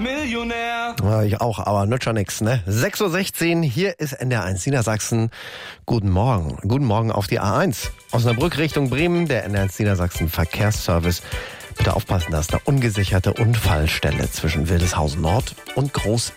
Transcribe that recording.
Millionär. Ja, ich auch, aber nützt ja nix, ne? 6:16 Uhr, hier ist NDR1 Niedersachsen. Guten Morgen. Guten Morgen auf die A1. Osnabrück Richtung Bremen, der NDR1 Niedersachsen Verkehrsservice. Bitte aufpassen, da ist eine ungesicherte Unfallstelle zwischen Wildeshausen Nord und Groß